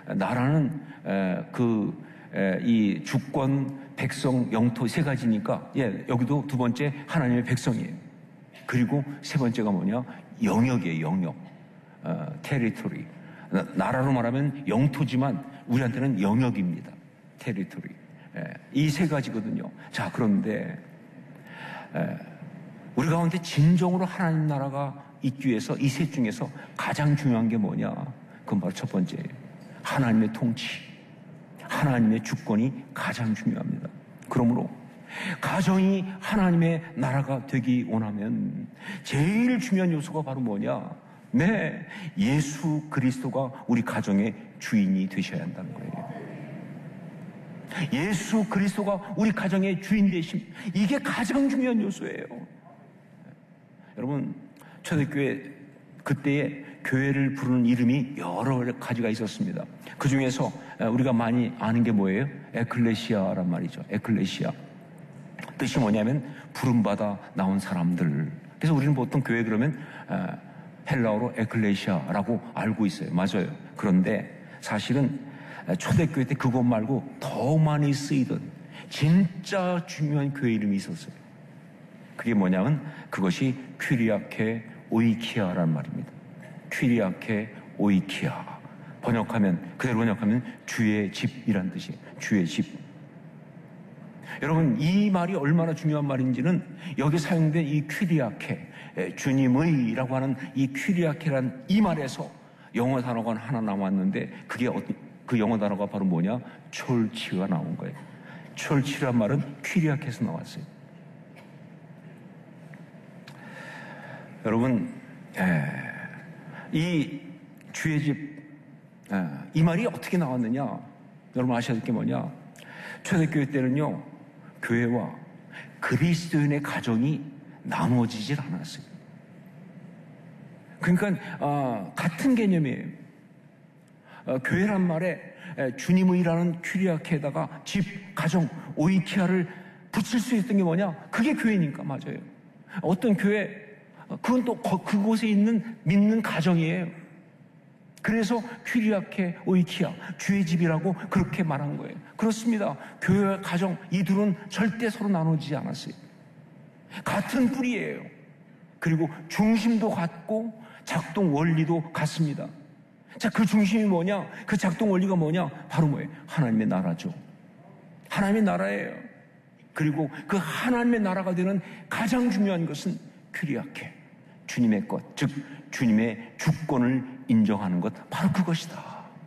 나라는 이 주권, 백성, 영토 세 가지니까 여기도 두 번째 하나님의 백성이에요. 그리고 세 번째가 뭐냐? 영역이에요. 영역. 테리토리. 나라로 말하면 영토지만 우리한테는 영역입니다. 테리토리. 이 세 가지거든요. 자, 그런데 우리 가운데 진정으로 하나님 나라가 있기 위해서 이 셋 중에서 가장 중요한 게 뭐냐? 그건 바로 첫 번째예요. 하나님의 통치, 하나님의 주권이 가장 중요합니다. 그러므로 가정이 하나님의 나라가 되기 원하면 제일 중요한 요소가 바로 뭐냐? 네, 예수 그리스도가 우리 가정의 주인이 되셔야 한다는 거예요. 예수 그리스도가 우리 가정의 주인 되심, 이게 가장 중요한 요소예요. 여러분, 초대교회 그때에 교회를 부르는 이름이 여러 가지가 있었습니다. 그 중에서 우리가 많이 아는 게 뭐예요? 에클레시아란 말이죠. 에클레시아. 뜻이 뭐냐면 부름받아 나온 사람들. 그래서 우리는 보통 교회 그러면 헬라어로 에클레시아라고 알고 있어요. 맞아요. 그런데 사실은 초대교회 때 그것 말고 더 많이 쓰이던 진짜 중요한 교회 이름이 있었어요. 그게 뭐냐면 그것이 퀴리아케 오이키아란 말입니다. 퀴리아케 오이키아. 그대로 번역하면 주의 집이란 뜻이에요. 주의 집. 여러분, 이 말이 얼마나 중요한 말인지는 여기 사용된 이 퀴리아케, 주님의라고 하는 이 퀴리아케란 이 말에서 영어 단어가 하나 나왔는데 그 영어 단어가 바로 뭐냐? 촐치가 나온 거예요. 촐치란 말은 퀴리아케에서 나왔어요. 여러분, 이 주의 집, 이 말이 어떻게 나왔느냐? 여러분 아셔야 될 게 뭐냐? 초대교회 때는요, 교회와 그리스도인의 가정이 나눠지질 않았어요. 그러니까 같은 개념이에요. 교회란 말에 주님의라는 퀴리아케에다가 집, 가정, 오이키아를 붙일 수 있던 게 뭐냐? 그게 교회니까. 맞아요. 어떤 교회, 그건 또 그곳에 있는 믿는 가정이에요. 그래서 퀴리아케 오이키아, 주의 집이라고 그렇게 말한 거예요. 그렇습니다. 교회와 가정, 이 둘은 절대 서로 나누지 않았어요. 같은 뿌리예요. 그리고 중심도 같고 작동 원리도 같습니다. 자, 그 중심이 뭐냐? 그 작동 원리가 뭐냐? 바로 뭐예요? 하나님의 나라죠. 하나님의 나라예요. 그리고 그 하나님의 나라가 되는 가장 중요한 것은 퀴리아케, 주님의 것, 즉 주님의 주권을 인정하는 것, 바로 그것이다.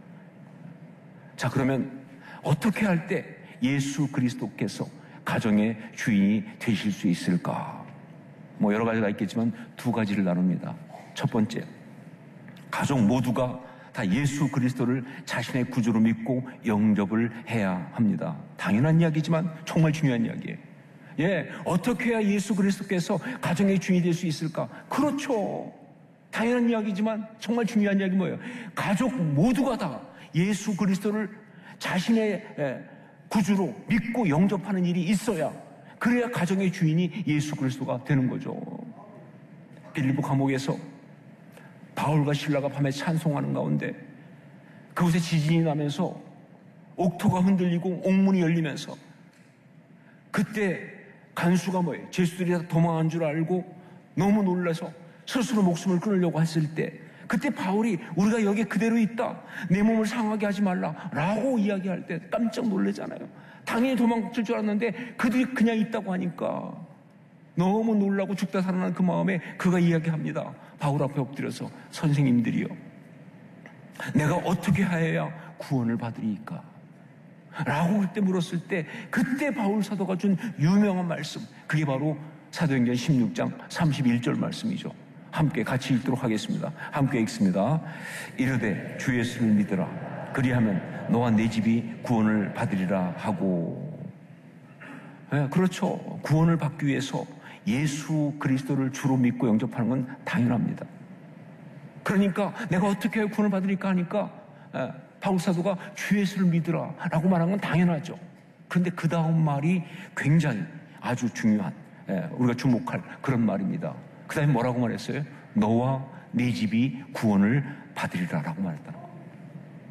자, 그러면 어떻게 할 때 예수 그리스도께서 가정의 주인이 되실 수 있을까? 뭐 여러 가지가 있겠지만 두 가지를 나눕니다. 첫 번째, 가족 모두가 다 예수 그리스도를 자신의 구주로 믿고 영접을 해야 합니다. 당연한 이야기지만 정말 중요한 이야기예요. 어떻게 해야 예수 그리스도께서 가정의 주인이 될 수 있을까? 그렇죠. 당연한 이야기지만 정말 중요한 이야기 뭐예요? 가족 모두가 다 예수 그리스도를 자신의 구주로 믿고 영접하는 일이 있어야, 그래야 가정의 주인이 예수 그리스도가 되는 거죠. 빌립보 감옥에서 바울과 실라가 밤에 찬송하는 가운데 그곳에 지진이 나면서 옥토가 흔들리고 옥문이 열리면서 그때 간수가 뭐예요? 죄수들이 다 도망한 줄 알고 너무 놀라서 스스로 목숨을 끊으려고 했을 때, 그때 바울이 우리가 여기에 그대로 있다, 내 몸을 상하게 하지 말라 라고 이야기할 때 깜짝 놀라잖아요. 당연히 도망칠 줄 알았는데 그들이 그냥 있다고 하니까 너무 놀라고 죽다 살아난 그 마음에 그가 이야기합니다. 바울 앞에 엎드려서, 선생님들이요, 내가 어떻게 하여야 구원을 받으리까? 라고 그때 물었을 때, 그때 바울 사도가 준 유명한 말씀, 그게 바로 사도행전 16장 31절 말씀이죠. 함께 같이 읽도록 하겠습니다. 함께 읽습니다. 이르되 주 예수를 믿으라. 그리하면 너와 내 집이 구원을 받으리라 하고. 그렇죠. 구원을 받기 위해서 예수 그리스도를 주로 믿고 영접하는 건 당연합니다. 그러니까 내가 어떻게 해야 구원을 받으리까 하니까 바울 사도가 주 예수를 믿으라 라고 말한 건 당연하죠. 그런데 그 다음 말이 굉장히 아주 중요한, 우리가 주목할 그런 말입니다. 그 다음에 뭐라고 말했어요? 너와 네 집이 구원을 받으리라 라고 말했다는 거예요.